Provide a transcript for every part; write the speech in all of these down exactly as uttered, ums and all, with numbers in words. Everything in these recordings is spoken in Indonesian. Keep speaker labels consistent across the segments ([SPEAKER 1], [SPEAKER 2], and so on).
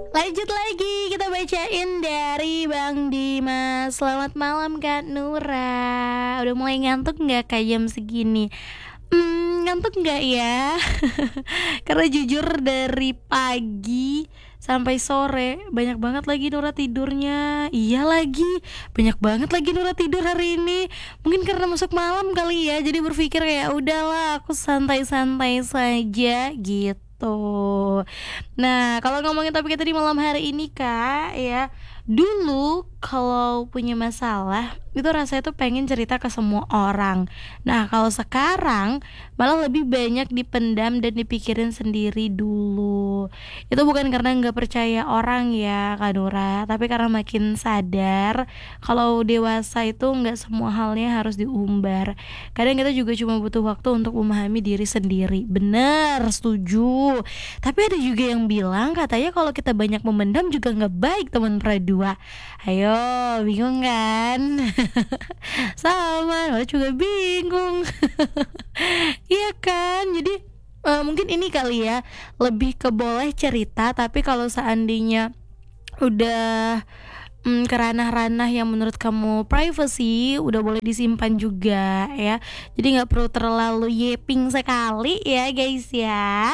[SPEAKER 1] Lanjut lagi, kita bacain dari Bang Dimas. Selamat malam Kak Nura. Udah mulai ngantuk gak Kak jam segini? Hmm, ngantuk gak ya? Karena jujur dari pagi sampai sore banyak banget lagi Nura tidurnya. Iya lagi, banyak banget lagi Nura tidur hari ini. Mungkin karena masuk malam kali ya. Jadi berpikir kayak udahlah aku santai-santai saja gitu. Nah, kalau ngomongin topik kita di malam hari ini Kak, ya dulu kalau punya masalah itu rasanya tuh pengen cerita ke semua orang. Nah, kalau sekarang malah lebih banyak dipendam dan dipikirin sendiri dulu. Itu bukan karena nggak percaya orang ya Kak Nura, tapi karena makin sadar kalau dewasa itu nggak semua halnya harus diumbar. Kadang kita juga cuma butuh waktu untuk memahami diri sendiri. Bener, setuju. Tapi ada juga yang bilang katanya kalau kita banyak memendam juga nggak baik teman perdua. Ayo, bingung kan? Sama, lo juga bingung. Iya kan? Jadi uh, mungkin ini kali ya, lebih ke boleh cerita, tapi kalau seandainya udah mm, ke ranah-ranah yang menurut kamu privacy, udah boleh disimpan juga ya. Jadi nggak perlu terlalu yeping sekali ya guys ya.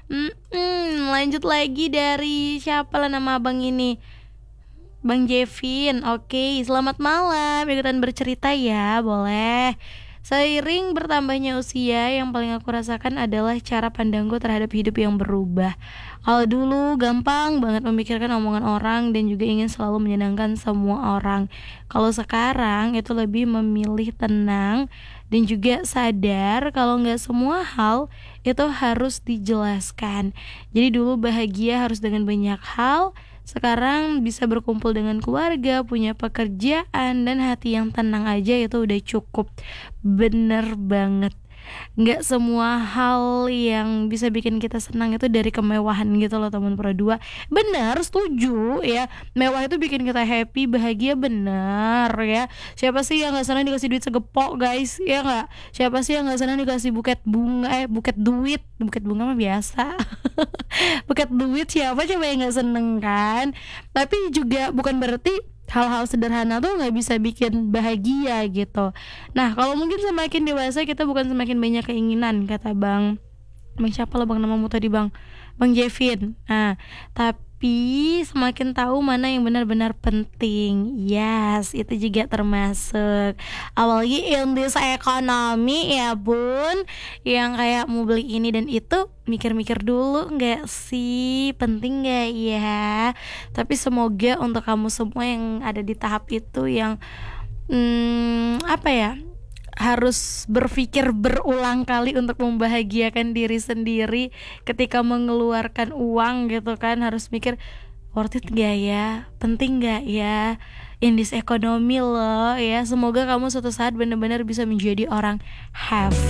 [SPEAKER 1] Mm-mm, lanjut lagi dari siapa lah nama abang ini, Bang Jevin. Oke, selamat malam. Ikutan bercerita ya, boleh. Seiring bertambahnya usia, yang paling aku rasakan adalah cara pandangku terhadap hidup yang berubah. Kalau dulu gampang banget memikirkan omongan orang dan juga ingin selalu menyenangkan semua orang. Kalau sekarang itu lebih memilih tenang dan juga sadar kalau nggak semua hal itu harus dijelaskan. Jadi dulu bahagia harus dengan banyak hal, sekarang bisa berkumpul dengan keluarga, punya pekerjaan, dan hati yang tenang aja itu udah cukup. Bener banget. Nggak semua hal yang bisa bikin kita senang itu dari kemewahan gitu loh teman dua. Bener, setuju ya. Mewah itu bikin kita happy, bahagia, bener ya. Siapa sih yang nggak senang dikasih duit segepok guys, ya nggak? Siapa sih yang nggak senang dikasih buket bunga, eh buket duit, buket bunga mah biasa. Buket duit siapa coba yang nggak seneng kan? Tapi juga bukan berarti hal-hal sederhana tuh nggak bisa bikin bahagia gitu. Nah, kalau mungkin semakin dewasa kita bukan semakin banyak keinginan, kata bang bang siapa lah bang namamu tadi bang bang Jevin. Nah, tapi semakin tahu mana yang benar-benar penting. Yes, itu juga termasuk. Apalagi in this ekonomi ya bun, yang kayak mau beli ini dan itu, mikir-mikir dulu nggak sih, penting nggak ya. Tapi semoga untuk kamu semua yang ada di tahap itu, yang hmm, apa ya, harus berpikir berulang kali untuk membahagiakan diri sendiri ketika mengeluarkan uang gitu kan, harus mikir worth it gak ya, penting gak ya in this ekonomi loh ya. Semoga kamu suatu saat benar-benar bisa menjadi orang have